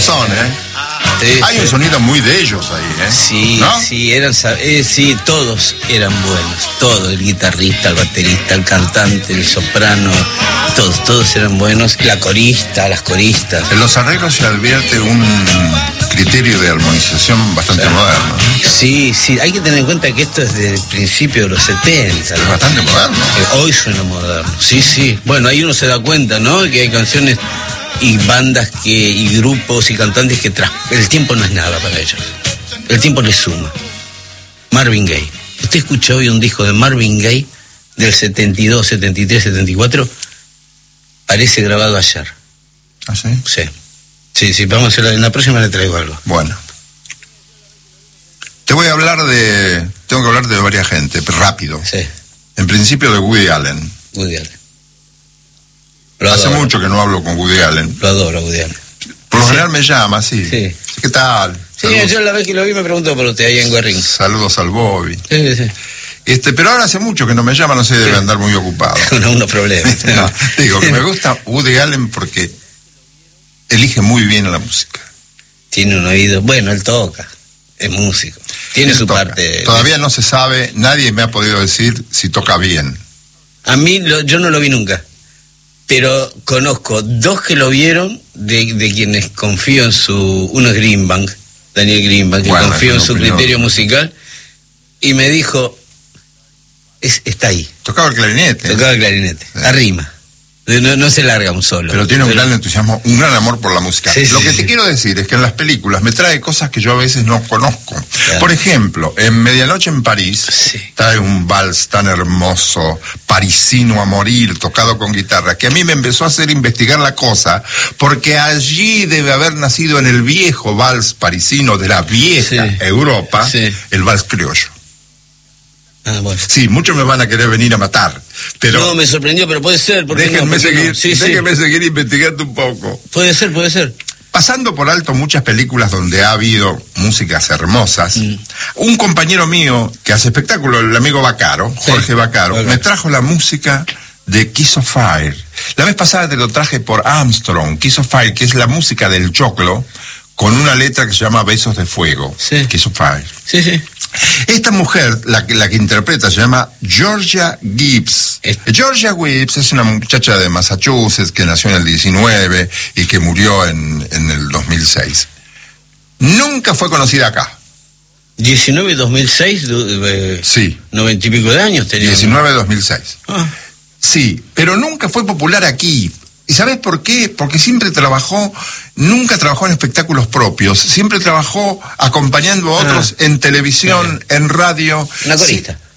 razón, Hay un sonido muy de ellos ahí, Sí, ¿no? sí, sí, todos eran buenos, todos, el guitarrista, el baterista, el cantante, el soprano, todos eran buenos, la corista, las coristas. En los arreglos se advierte un criterio de armonización bastante moderno. Sí, hay que tener en cuenta que esto es del principio de los 70. Es bastante moderno. Hoy suena moderno, sí. Bueno, ahí uno se da cuenta, ¿no? Que hay canciones y bandas y grupos y cantantes que el tiempo no es nada para ellos. El tiempo le suma. Marvin Gaye. ¿Usted escuchó hoy un disco de Marvin Gaye del 72, 73, 74? Parece grabado ayer. ¿Ah, sí? Sí, vamos a hacerlo. En la próxima le traigo algo. Bueno. Tengo que hablar de varias gente, rápido. Sí. En principio de Woody Allen. Hace mucho que no hablo con Woody Allen. Lo adoro, Woody Allen. Por lo general me llama, sí. ¿Qué tal? Sí, yo la vez que lo vi me preguntó por usted ahí en Guerrín. Saludos al Bobby. Sí. Pero ahora hace mucho que no me llama, no sé, debe andar muy ocupado. Con unos problemas. No, digo que me gusta Woody Allen porque elige muy bien la música. Tiene un oído, bueno, él toca, es músico. Tiene su parte. Todavía no se sabe, nadie me ha podido decir si toca bien. A mí, yo no lo vi nunca, pero conozco dos que lo vieron, de quienes confío en uno es Greenbank, Daniel Greenbank, que confío en su criterio musical, y me dijo, está ahí. Tocaba el clarinete. Arrima. No se larga un solo. Pero tiene un gran entusiasmo, un gran amor por la música. Sí, Lo que te quiero decir es que en las películas me trae cosas que yo a veces no conozco. Claro. Por ejemplo, en Medianoche en París, trae un vals tan hermoso, parisino a morir, tocado con guitarra, que a mí me empezó a hacer investigar la cosa, porque allí debe haber nacido en el viejo vals parisino de la vieja Europa, el vals criollo. Ah, bueno. Sí, muchos me van a querer venir a matar, pero... No, me sorprendió, pero puede ser. Déjenme seguir investigando un poco. Puede ser. Pasando por alto muchas películas donde ha habido músicas hermosas, un compañero mío que hace espectáculo, el amigo Bacaro, Jorge Bacaro, me trajo la música de Kiss of Fire. La vez pasada te lo traje por Armstrong, Kiss of Fire, que es la música del choclo, con una letra que se llama Besos de Fuego. Kiss of Fire. Sí. Esta mujer, la que interpreta, se llama Georgia Gibbs. Georgia Gibbs es una muchacha de Massachusetts que nació en el 19 y que murió en el 2006. Nunca fue conocida acá. 19 y 2006, sí. 90 y pico de años tenía. 19 y 2006. Sí, pero nunca fue popular aquí. ¿Y sabes por qué? Porque nunca trabajó en espectáculos propios, siempre trabajó acompañando a otros en televisión, en radio. Una corista.